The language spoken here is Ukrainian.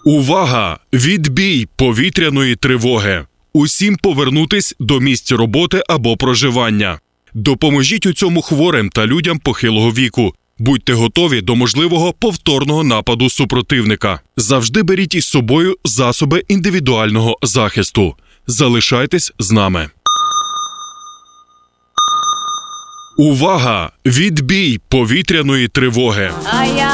Увага! Відбій повітряної тривоги! Усім повернутись до місць роботи або проживання. Допоможіть у цьому хворим та людям похилого віку. Будьте готові до можливого повторного нападу супротивника. Завжди беріть із собою засоби індивідуального захисту. Залишайтесь з нами. Увага! Відбій повітряної тривоги! А я